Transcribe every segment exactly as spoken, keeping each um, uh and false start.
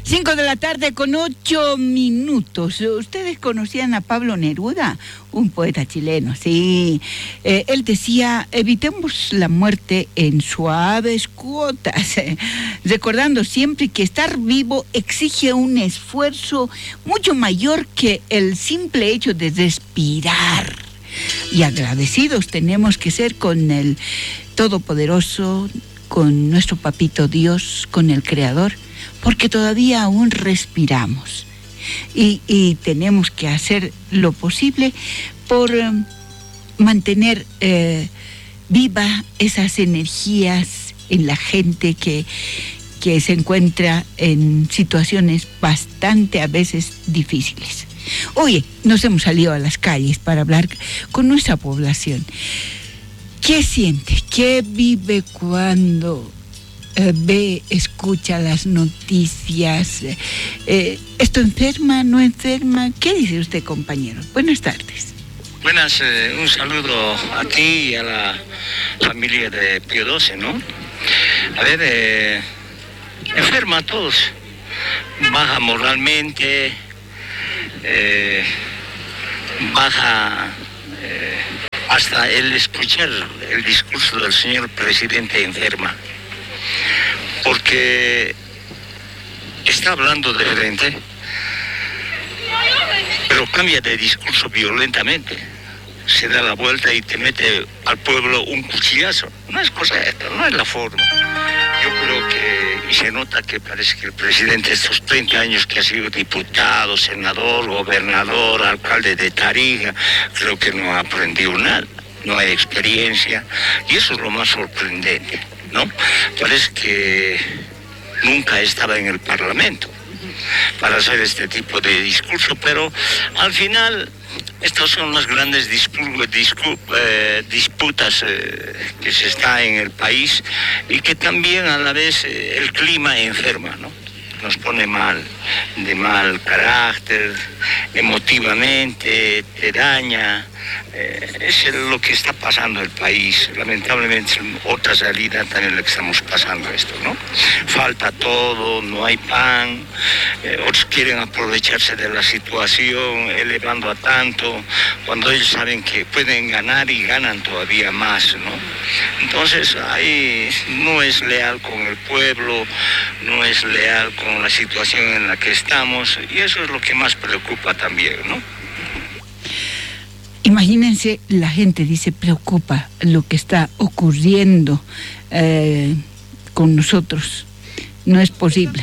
Cinco de la tarde con ocho minutos. ¿Ustedes conocían a Pablo Neruda? Un poeta chileno, sí. Eh, él decía, evitemos la muerte en suaves cuotas, eh, recordando siempre que estar vivo exige un esfuerzo mucho mayor que el simple hecho de respirar. Y agradecidos tenemos que ser con el Todopoderoso, con nuestro Papito Dios, con el Creador, porque todavía aún respiramos y, y tenemos que hacer lo posible por eh, mantener eh, viva esas energías en la gente que, que se encuentra en situaciones bastante a veces difíciles. Oye, nos hemos salido a las calles para hablar con nuestra población. ¿Qué siente? ¿Qué vive cuando eh, ve, escucha las noticias? Eh, ¿Esto enferma, no enferma? ¿Qué dice usted, compañero? Buenas tardes. Buenas, eh, un saludo a ti y a la familia de Pío doce, ¿no? A ver, eh, enferma a todos, baja moralmente, eh, baja... Eh, hasta el escuchar el discurso del señor presidente enferma, porque está hablando de frente, pero cambia de discurso violentamente, se da la vuelta y te mete al pueblo un cuchillazo. No es cosa esta, no es la forma. Yo creo que, y se nota que parece que el presidente estos treinta años que ha sido diputado, senador, gobernador, alcalde de Tarija, creo que no ha aprendido nada, no hay experiencia, y eso es lo más sorprendente, ¿no? Parece que nunca estaba en el Parlamento para hacer este tipo de discurso, pero al final estas son las grandes dispu- discu- eh, disputas eh, que se está en el país y que también a la vez eh, el clima enferma, ¿no? Nos pone mal, de mal carácter, emotivamente, te daña. Eh, es lo que está pasando el país. Lamentablemente, otra salida también lo que estamos pasando esto, ¿no? Falta todo, no hay pan, eh, otros quieren aprovecharse de la situación, elevando a tanto, cuando ellos saben que pueden ganar y ganan todavía más, ¿no? Entonces, ahí no es leal con el pueblo, no es leal con la situación en la que estamos, y eso es lo que más preocupa también, ¿no? Imagínense, la gente dice, preocupa lo que está ocurriendo eh, con nosotros. No es posible.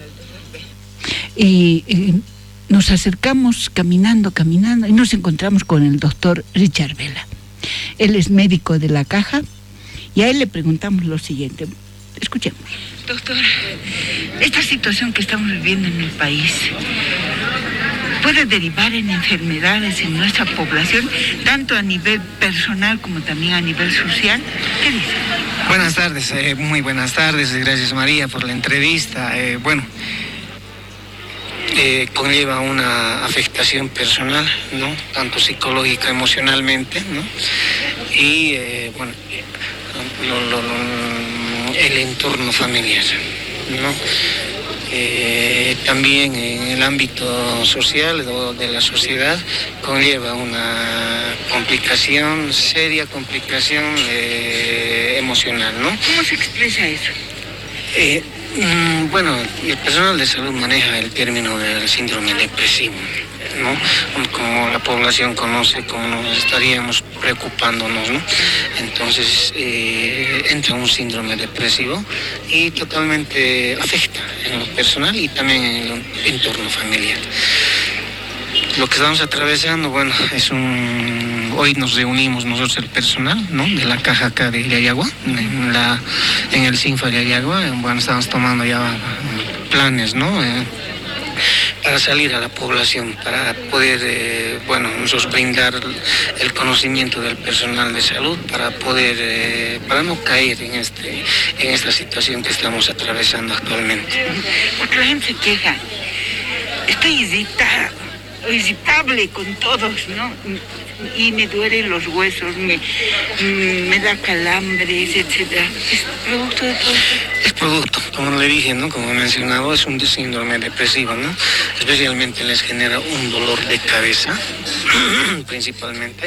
Y, y nos acercamos caminando, caminando, y nos encontramos con el doctor Richard Vela. Él es médico de la Caja, y a él le preguntamos lo siguiente. Escuchemos. Doctor, esta situación que estamos viviendo en el país puede derivar en enfermedades en nuestra población, tanto a nivel personal como también a nivel social. ¿Qué dice? Buenas tardes, eh, muy buenas tardes, gracias María por la entrevista. Eh, bueno, eh, conlleva una afectación personal, ¿no? Tanto psicológica, emocionalmente, ¿no? Y, eh, bueno, lo, lo, lo, el entorno familiar, ¿no? Eh, también en el ámbito social o de la sociedad conlleva una complicación, seria complicación eh, emocional, ¿no? ¿Cómo se expresa eso? Eh, mm, bueno, el personal de salud maneja el término del síndrome depresivo, ¿no? Como la población conoce, como nos estaríamos preocupándonos, ¿no? Entonces eh, entra un síndrome depresivo y totalmente afecta en lo personal y también en el entorno familiar. Lo que estamos atravesando, bueno, es un... Hoy nos reunimos nosotros el personal, ¿no? De la caja acá de Yayagua, en, la, en el CINFA de Yayagua. Bueno, estamos tomando ya planes, ¿no? Eh, para salir a la población, para poder, eh, bueno, nosotros brindar el conocimiento del personal de salud, para poder, eh, para no caer en este, en esta situación que estamos atravesando actualmente. Porque la gente se queja, estoy irritada, irritable con todos, ¿no? Y me duelen los huesos, me, me da calambres, etcétera. ¿Es producto de todo esto? Es producto, como le dije, ¿no? Como he mencionado, es un síndrome depresivo, ¿no? Especialmente les genera un dolor de cabeza, principalmente,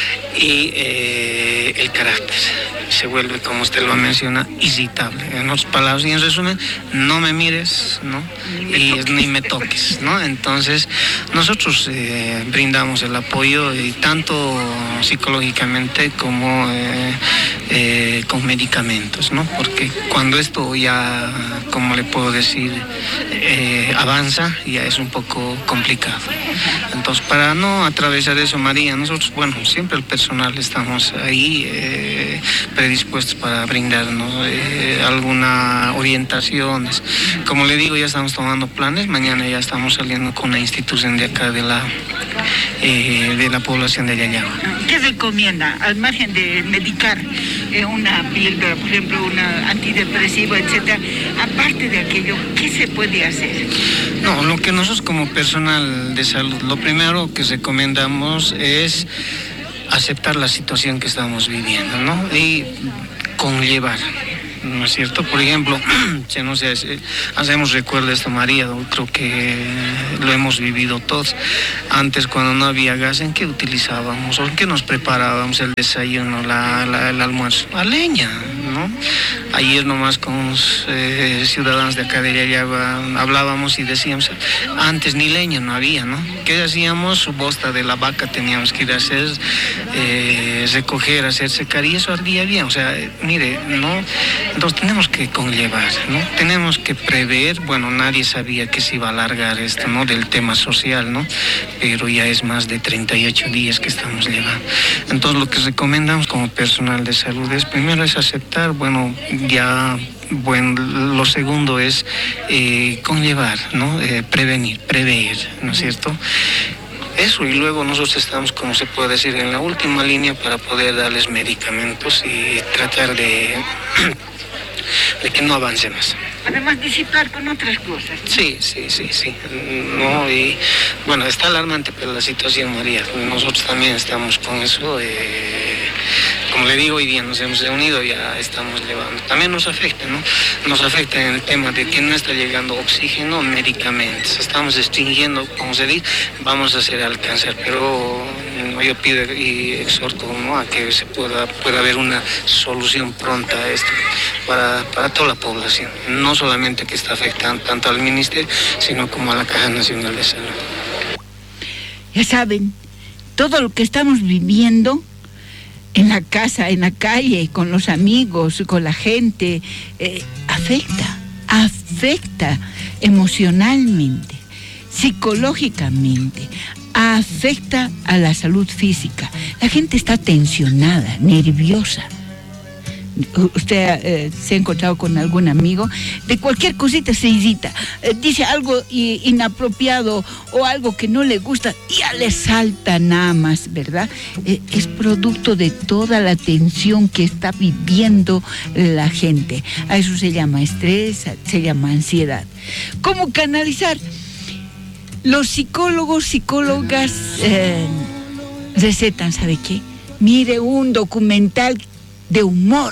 y eh, el carácter se vuelve, como usted lo menciona, irritable. En otras palabras, y en resumen, no me mires, ¿no? Ni me y toques. Ni me toques, ¿no? Entonces, nosotros eh, brindamos el apoyo y tanto psicológicamente como eh, eh, con medicamentos, ¿no? Porque cuando esto ya, como le puedo decir, eh, avanza, ya es un poco complicado. Entonces, para no atravesar eso, María, nosotros, bueno, siempre el personal estamos ahí eh, predispuestos para brindarnos eh, alguna orientación. Como le digo, ya estamos tomando planes, mañana ya estamos saliendo con una institución de acá de la eh, de la población de Yayagua. ¿Qué recomienda, al margen de medicar eh, una píldora, por ejemplo, una antidepresiva, etcétera? Aparte de aquello, ¿qué se puede hacer? No, lo que nosotros como personal de salud, lo primero que recomendamos es aceptar la situación que estamos viviendo, ¿no? Y conllevar, ¿no es cierto? Por ejemplo, si no sé, hacemos recuerdo esto, María, creo que lo hemos vivido todos. Antes, cuando no había gas, ¿en qué utilizábamos? ¿O en qué nos preparábamos el desayuno, la, la, el almuerzo? A leña, ¿no? Ayer nomás con los eh, ciudadanos de acá de Yayagua hablábamos y decíamos, antes ni leña no había, ¿no? ¿Qué hacíamos? Su bosta de la vaca teníamos que ir a hacer, eh, recoger, hacer secar, y eso ardía bien. O sea, mire, ¿no? Entonces tenemos que conllevar, ¿no? Tenemos que prever, bueno, nadie sabía que se iba a alargar esto, ¿no? Del tema social, ¿no? Pero ya es más de treinta y ocho días que estamos llevando. Entonces lo que recomendamos como personal de salud es, primero es aceptar, bueno, ya, bueno, lo segundo es eh, conllevar, ¿no? Eh, prevenir, prever, ¿no es cierto? Eso, y luego nosotros estamos, como se puede decir, en la última línea para poder darles medicamentos y tratar de, de que no avance más. Además, disipar con otras cosas, ¿no? Sí, sí, sí, sí. No, y bueno, está alarmante pero la situación, María. Nosotros también estamos con eso. Eh, como le digo, hoy día nos hemos reunido, ya estamos llevando. También nos afecta, ¿no? Nos afecta en el tema de que no está llegando oxígeno, medicamentos. Estamos extinguiendo, como se dice, vamos a hacer al cáncer, pero yo pido y exhorto, ¿no?, a que se pueda, pueda haber una solución pronta a esto para, para toda la población. No solamente que está afectando tanto al ministerio, sino como a la Caja Nacional de Salud. Ya saben, todo lo que estamos viviendo en la casa, en la calle, con los amigos, con la gente, eh, afecta, afecta emocionalmente, psicológicamente, afecta a la salud física. La gente está tensionada, nerviosa. Usted eh, se ha encontrado con algún amigo, de cualquier cosita se irrita, eh, dice algo i- inapropiado o algo que no le gusta y ya le salta nada más, ¿verdad? Eh, es producto de toda la tensión que está viviendo la gente. A eso se llama estrés, se llama ansiedad. ¿Cómo canalizar? Los psicólogos, psicólogas eh, recetan, ¿sabe qué? Mire un documental de humor,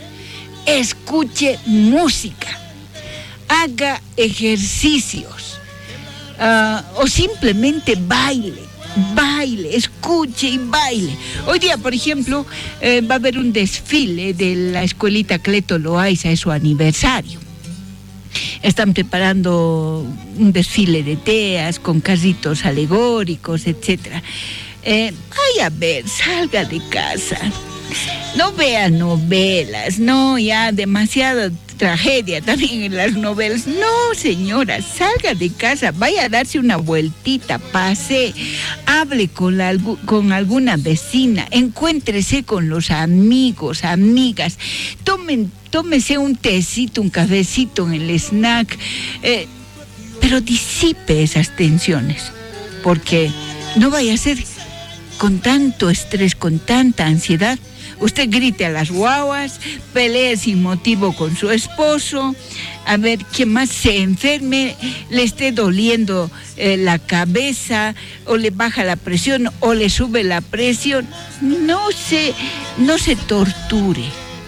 escuche música, haga ejercicios, uh, o simplemente baile, baile, escuche y baile. Hoy día, por ejemplo, eh, va a haber un desfile de la escuelita Cleto Loaiza, es su aniversario. Están preparando un desfile de teas con carritos alegóricos, etcétera. Eh, vaya a ver, salga de casa. No vea novelas, no, ya demasiada tragedia también en las novelas. No, señora, salga de casa, vaya a darse una vueltita, pase, hable con, la, con alguna vecina, encuéntrese con los amigos, amigas, tomen, tómese un tecito, un cafecito en el snack, eh, pero disipe esas tensiones, porque no vaya a ser con tanto estrés, con tanta ansiedad, usted grite a las guaguas, pelee sin motivo con su esposo, a ver, ¿quién más se enferme, le esté doliendo eh, la cabeza, o le baja la presión, o le sube la presión? No se, no se torture.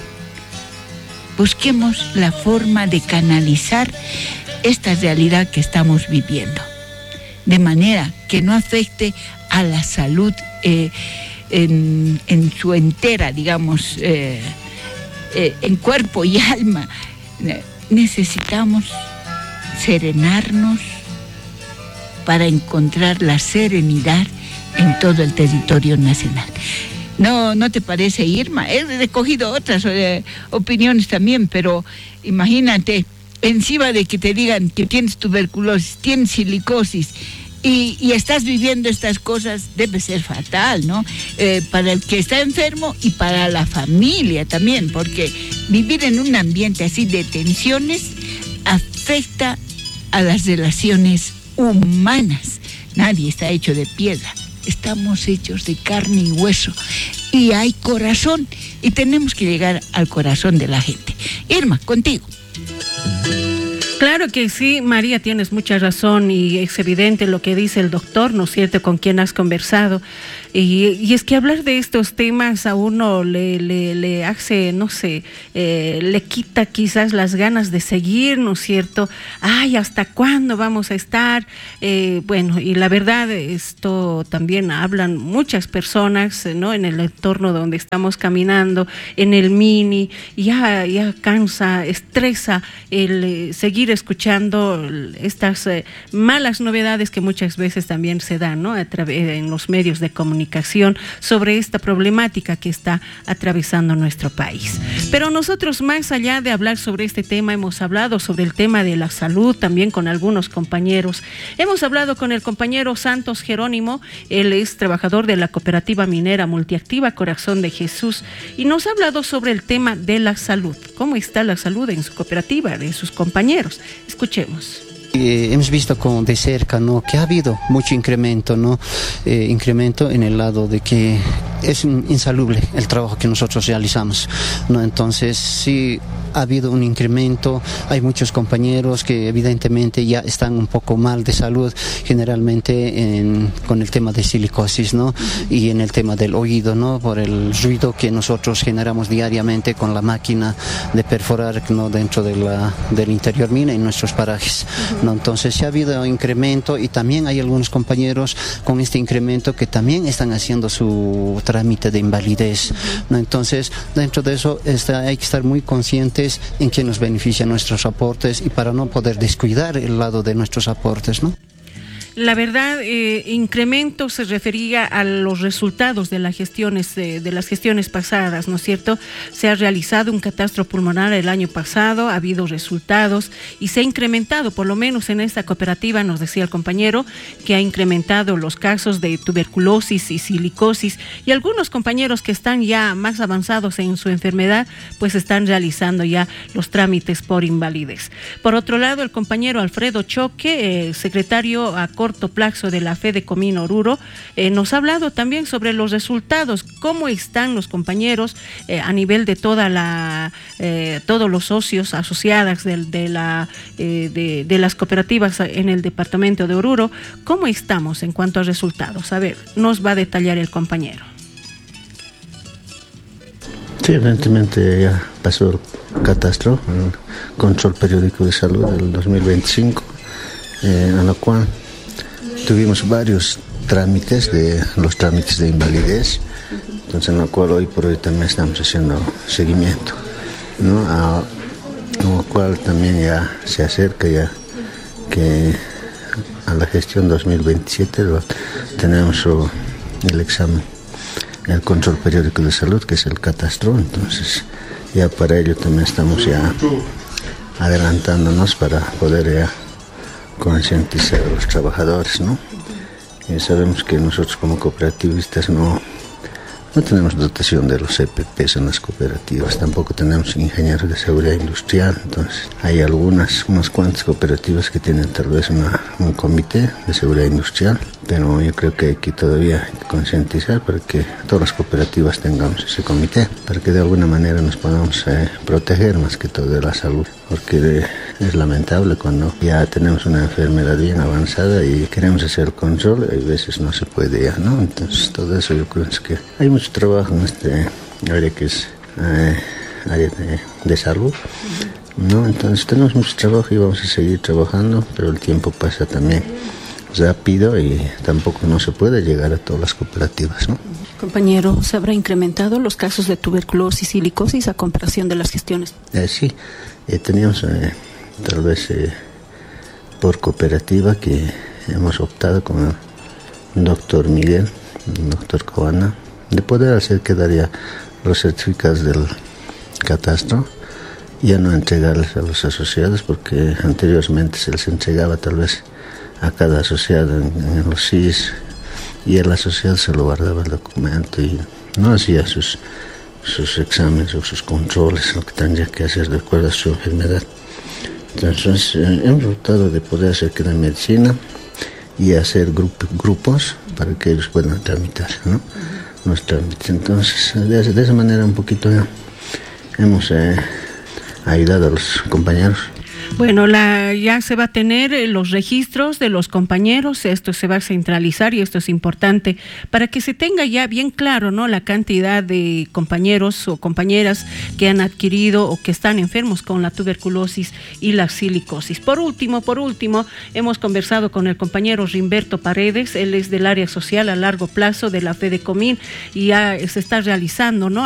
Busquemos la forma de canalizar esta realidad que estamos viviendo, de manera que no afecte a la salud eh, en, en su entera, digamos, eh, eh, en cuerpo y alma. Necesitamos serenarnos para encontrar la serenidad en todo el territorio nacional. ¿No, no te parece, Irma? He recogido otras eh, opiniones también, pero imagínate, encima de que te digan que tienes tuberculosis, tienes silicosis, y, y estás viviendo estas cosas, debe ser fatal, ¿no? Eh, para el que está enfermo y para la familia también, porque vivir en un ambiente así de tensiones afecta a las relaciones humanas. Nadie está hecho de piedra, estamos hechos de carne y hueso, y hay corazón, y tenemos que llegar al corazón de la gente. Irma, contigo. Claro que sí, María, tienes mucha razón, y es evidente lo que dice el doctor, ¿no es cierto?, con quien has conversado. Y, y es que hablar de estos temas a uno le, le, le hace, no sé, eh, le quita quizás las ganas de seguir, ¿no es cierto? Ay, ¿hasta cuándo vamos a estar? Eh, bueno, y la verdad, esto también hablan muchas personas, ¿no?, en el entorno donde estamos caminando, en el Mini, ya, ya cansa, estresa el eh, seguir escuchando estas eh, malas novedades que muchas veces también se dan, ¿no?, a través en los medios de comunicación sobre esta problemática que está atravesando nuestro país. Pero nosotros, más allá de hablar sobre este tema, hemos hablado sobre el tema de la salud también con algunos compañeros. Hemos hablado con el compañero Santos Jerónimo, él es trabajador de la cooperativa minera multiactiva Corazón de Jesús, y nos ha hablado sobre el tema de la salud. ¿Cómo está la salud en su cooperativa, de sus compañeros? Escuchemos. Eh, hemos visto como de cerca, ¿no?, que ha habido mucho incremento, ¿no? Eh, incremento en el lado de que es insalubre el trabajo que nosotros realizamos, ¿no? Entonces sí ha habido un incremento, hay muchos compañeros que evidentemente ya están un poco mal de salud, generalmente en, con el tema de silicosis, ¿no? Y en el tema del oído, ¿no?, por el ruido que nosotros generamos diariamente con la máquina de perforar, ¿no?, dentro de la, del interior mina en nuestros parajes, ¿no? Entonces sí ha habido incremento, y también hay algunos compañeros con este incremento que también están haciendo su trámite de invalidez, ¿no? Entonces dentro de eso está, hay que estar muy conscientes en qué nos benefician nuestros aportes, y para no poder descuidar el lado de nuestros aportes, ¿no? La verdad, eh, incremento se refería a los resultados de las gestiones eh, de las gestiones pasadas, ¿no es cierto? Se ha realizado un catastro pulmonar el año pasado, ha habido resultados y se ha incrementado, por lo menos en esta cooperativa, nos decía el compañero, que ha incrementado los casos de tuberculosis y silicosis, y algunos compañeros que están ya más avanzados en su enfermedad, pues están realizando ya los trámites por invalidez. Por otro lado, el compañero Alfredo Choque, eh, secretario a corto plazo de la Fedecomín Oruro, eh, nos ha hablado también sobre los resultados, cómo están los compañeros eh, a nivel de toda la eh, todos los socios asociadas de, de, la, eh, de, de las cooperativas en el departamento de Oruro, cómo estamos en cuanto a resultados. A ver, nos va a detallar el compañero. Sí, evidentemente ya pasó el catastro, el control periódico de salud del dos mil veinticinco, eh, a lo cual tuvimos varios trámites, de los trámites de invalidez, entonces en lo cual hoy por hoy también estamos haciendo seguimiento, ¿no? A lo cual también ya se acerca ya que a la gestión dos mil veintisiete lo, tenemos o, el examen, el control periódico de salud, que es el catastro, entonces ya para ello también estamos ya adelantándonos para poder ya concientizar a los trabajadores, ¿no? Y sabemos que nosotros como cooperativistas no, no tenemos dotación de los C P Ps en las cooperativas, tampoco tenemos ingenieros de seguridad industrial, entonces hay algunas, unas cuantas cooperativas que tienen tal vez una, un comité de seguridad industrial, pero yo creo que hay que todavía concientizar para que todas las cooperativas tengamos ese comité, para que de alguna manera nos podamos eh, proteger más que todo de la salud, porque eh, es lamentable cuando ya tenemos una enfermedad bien avanzada y queremos hacer el control, y a veces no se puede ya, ¿no? Entonces todo eso yo creo es que hay mucho trabajo en este área que es eh, área de, de salud, ¿no? Entonces tenemos mucho trabajo y vamos a seguir trabajando, pero el tiempo pasa también rápido y tampoco no se puede llegar a todas las cooperativas, ¿no? Compañero, ¿se habrá incrementado los casos de tuberculosis y silicosis a comparación de las gestiones? Eh, sí, eh, teníamos eh, tal vez eh, por cooperativa que hemos optado con el doctor Miguel, el doctor Cobana, de poder hacer quedar ya los certificados del catastro, ya no entregarles a los asociados, porque anteriormente se les entregaba tal vez a cada asociado en, en los C I S, y el asociado se lo guardaba el documento y no hacía sus, sus exámenes o sus controles, lo que tendría que hacer de acuerdo a su enfermedad. Entonces eh, hemos tratado de poder hacer que la medicina y hacer grup, grupos para que ellos puedan tramitar, ¿no? Los trámites. Entonces de, de esa manera un poquito ya hemos eh, ayudado a los compañeros. Bueno, la, ya se va a tener los registros de los compañeros, esto se va a centralizar y esto es importante para que se tenga ya bien claro, ¿no?, la cantidad de compañeros o compañeras que han adquirido o que están enfermos con la tuberculosis y la silicosis. Por último, por último, hemos conversado con el compañero Rimberto Paredes, él es del área social a largo plazo de la FEDECOMIN y ya se está realizando, ¿no?,